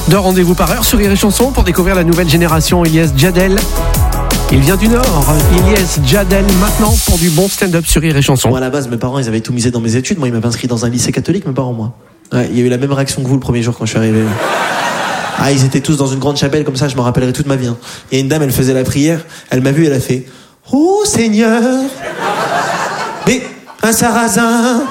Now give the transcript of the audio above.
de rendez-vous par heure sur Rire et Chanson pour découvrir la nouvelle génération Ilyes Djadel. Il vient du Nord, Ilyes Djadel maintenant pour du bon stand-up sur Rire et Chanson. Moi à la base mes parents ils avaient tout misé dans mes études, moi ils m'avaient inscrit dans un lycée catholique mes parents moi. Ouais, il y a eu la même réaction que vous le premier jour quand je suis arrivé. Ah ils étaient tous dans une grande chapelle comme ça, je m'en rappellerai toute ma vie. Et une dame elle faisait la prière, elle m'a vu, elle a fait « Oh Seigneur, mais un sarrasin !»